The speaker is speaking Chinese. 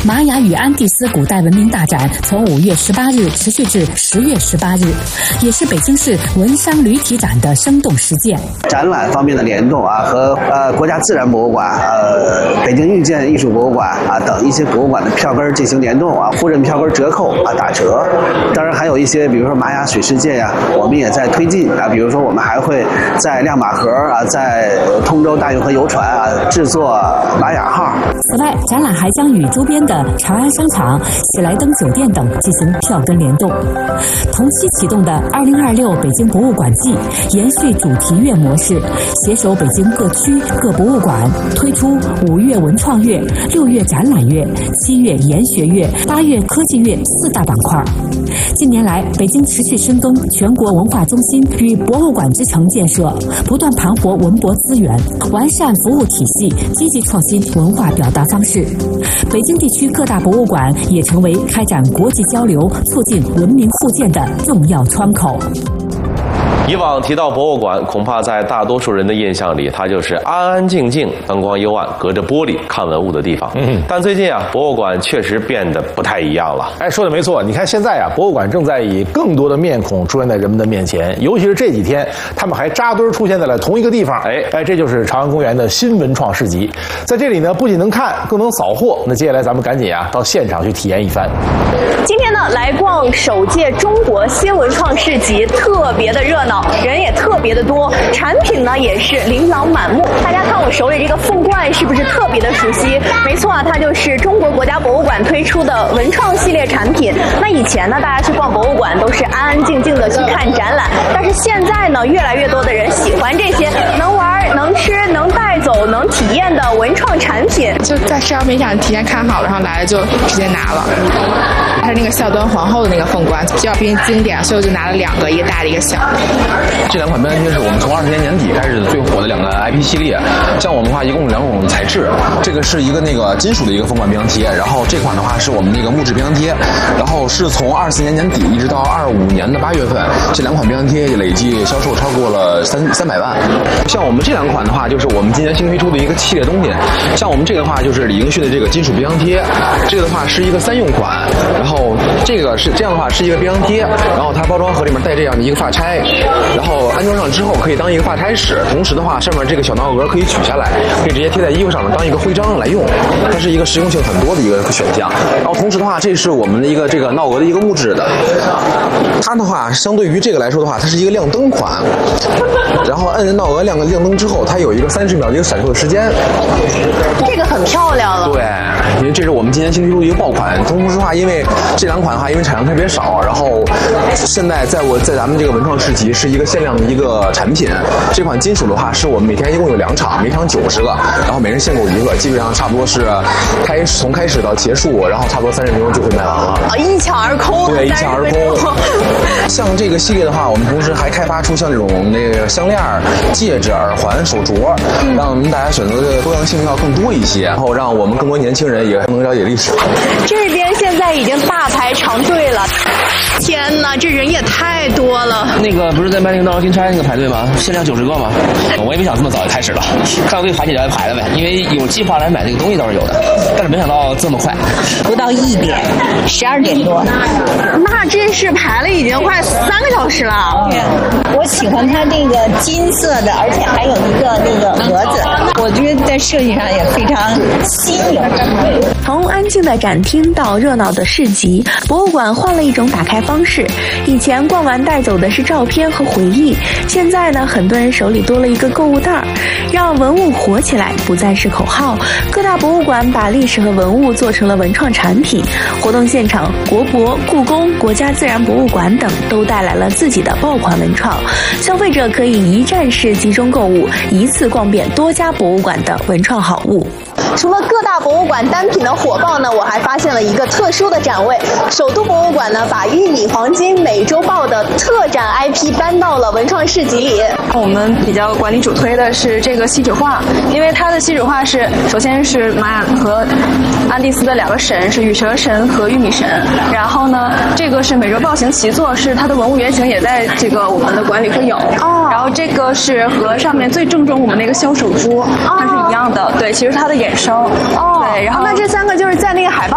玛雅与安第斯古代文明大展从5月18日持续至10月18日，也是北京市文商旅体展的生动实践。 展览方面的联动和国家自然博物馆、北京遇见艺术博物馆等一些博物馆的票根进行联动互认票根折扣打折。当然还有一些，比如说玛雅水世界我们也在推进比如说我们还会在亮马河在通州大运河游船制作玛雅号。 此外，展览还将与周边的长安商场、喜来登酒店等进行票根联动。同期启动的2026北京博物馆季延续主题月模式，携手北京各区各博物馆，推出5月文创月、6月展览月、7月研学月、8月科技月4大板块。近年来，北京持续深耕全国文化中心与博物馆之城建设，不断盘活文博资源，完善服务体系，积极创新文化表达方式。北京地区各大博物馆也成为开展国际交流、促进文明互鉴的重要窗口。 以往提到博物馆，恐怕在大多数人的印象里，它就是安安静静、灯光幽暗、隔着玻璃看文物的地方。但最近博物馆确实变得不太一样了。 说的没错，你看现在博物馆正在以更多的面孔出现在人们的面前，尤其是这几天，他们还扎堆出现在了同一个地方。这就是朝阳公园的新文创市集。在这里呢，不仅能看，更能扫货。那接下来咱们赶紧到现场去体验一番。 今天呢，来逛首届中国新文创市集，特别的热闹。人也特别的多，产品呢也是琳琅满目。大家看我手里这个凤冠是不是特别的熟悉？没错它就是中国国家博物馆推出的文创系列产品。那以前呢，大家去逛博物馆都是安安静静的去看展览，但是现在呢，越来越多的人喜欢这些能玩、能吃、能带走、能体验的文创产品。 就在社交媒体上提前看好，然后来了就直接拿了。它是那个孝端皇后的那个凤冠，比较偏经典，所以我就拿了2个，一个大的，一个小的。 这2款标签贴是我们从20年年底开始最火的2个 IP 系列。像我们的话，一共是2种材质，这个是一个那个金属的一个凤冠标签贴，然后这款的话是我们那个木质标签贴，然后是从24年年底一直到25年的8月份，这2款标签贴累计销售超过了300万。像我们这2款的话，就是我们今年新推出的一个系列东西。像我们这个的话，就是李英旭的这个金属标签贴，这个的话是一个3用款，然后这个是这样的话是一个标签贴，然后它包装盒里面带这样的一个发钗，然后安装上之后可以当一个发钗使，同时的话上面这个小闹额可以取下来，可以直接贴在衣服上面当一个徽章来用，它是一个实用性很多的一个选项。然后同时的话，这是我们的一个这个闹额的一个木质的，它的话相对于这个来说的话，它是一个亮灯款，然后摁闹额亮灯之后，它有一个30秒的一个闪烁的时间， 这个很漂亮了。 对，因为这是我们今年新推出的一个爆款。同时的话，因为这2款的话，因为产量特别少，然后现在在咱们这个文创市集是一个限量的一个产品。这款金属的话，是我们每天一共有2场，每场90个，然后每人限购1个，基本上差不多是从开始到结束，然后差不多30分钟就会卖完了。 一抢而空。 对，一抢而空。像这个系列的话，我们同时还开发出像这种那个项链、戒指、耳环、手镯，让大家选择的多样性要更多一些，然后让我们更多年轻人也能了解历史。 这边现在已经大排长队了。天哪，这人也太多了！ 那个不是在卖那个闹钟金钗那个排队吗？限量90个吗？我也没想这么早就开始了，看到队排起来排了呗。因为有计划来买这个东西倒是有的，但是没想到这么快， 不到1点，12点多。 那这是排了已经快3个小时了。 我喜欢它这个金色的，而且还有一个那个盒子，我觉得在设计上也非常新颖。 从安静的展厅到热闹的市集，博物馆换了一种打开方式。以前逛完带走的是照片和回忆，现在呢，很多人手里多了一个购物袋儿，让文物活起来不再是口号。各大博物馆把历史和文物做成了文创产品，活动现场，国博、故宫、国家自然博物馆等都带来了自己的爆款文创，消费者可以一站式集中购物，一次逛遍多家博物馆的文创好物。除了各大博物馆单品的火爆呢，我还发现了一个特殊的展位。首都博物馆呢，把玉米黄金美洲豹的特展 IP 搬到了文创市集里。 我们比较管理主推的是这个锡纸画，因为它的锡纸画是首先是玛雅和安第斯的2个神，是羽蛇神和玉米神。然后呢，这个是美洲豹形旗座，是它的文物原型也在这个我们的馆里会有。然后这个是和上面最正宗我们那个消手珠，它是一样的。对，其实它的衍生。对，然后那这3个就是在那个海报